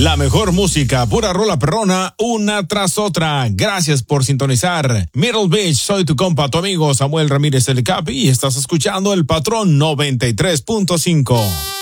La mejor música, pura rola perrona, una tras otra. Gracias por sintonizar. Middle Beach, soy tu compa, tu amigo Samuel Ramírez el Capi y estás escuchando El Patrón 93.5.